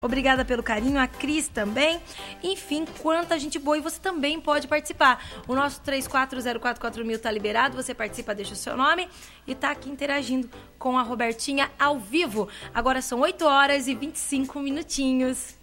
Obrigada pelo carinho, a Cris também. Enfim, quanta gente boa. E você também pode participar. O nosso 34044000 tá liberado. Você participa, deixa o seu nome e tá aqui interagindo com a Robertinha ao vivo. Agora são 8 horas e 25 minutinhos.